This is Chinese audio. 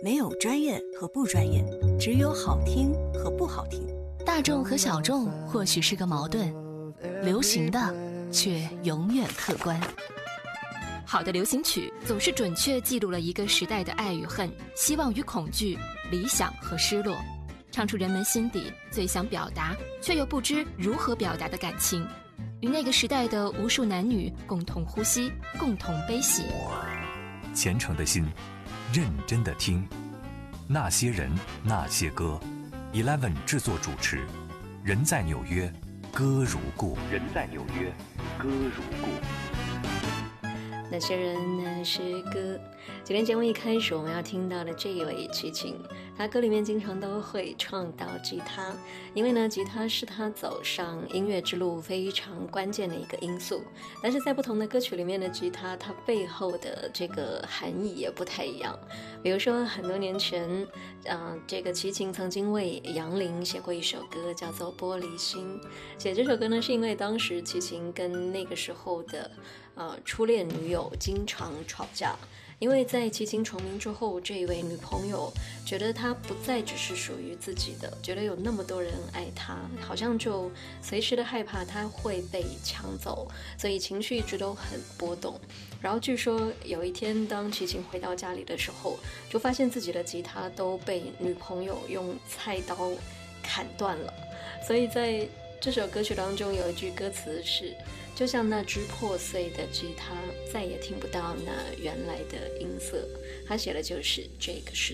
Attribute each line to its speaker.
Speaker 1: 没有专业和不专业，只有好听和不好听。
Speaker 2: 大众和小众或许是个矛盾，流行的却永远客观。
Speaker 3: 好的流行曲总是准确记录了一个时代的爱与恨、希望与恐惧、理想和失落，唱出人们心底最想表达却又不知如何表达的感情，与那个时代的无数男女共同呼吸，共同悲喜。
Speaker 4: 虔诚的心，认真的听，那些人，那些歌。11制作主持，人在纽约，歌如故。人在纽约，歌如故。
Speaker 5: 那些人，那些歌。今天节目一开始我们要听到的这一位齐秦，他歌里面经常都会唱到吉他，因为呢吉他是他走上音乐之路非常关键的一个因素，但是在不同的歌曲里面的吉他，它背后的这个含义也不太一样。比如说很多年前这个齐秦曾经为杨林写过一首歌叫做《玻璃心》，写这首歌呢是因为当时齐秦跟那个时候的初恋女友经常吵架，因为在齐秦成名之后，这一位女朋友觉得他不再只是属于自己的，觉得有那么多人爱他，好像就随时的害怕他会被抢走，所以情绪一直都很波动。然后据说有一天当齐秦回到家里的时候，就发现自己的吉他都被女朋友用菜刀砍断了，所以在这首歌曲当中有一句歌词是，就像那只破碎的吉他，再也听不到那原来的音色。他写的就是这个事。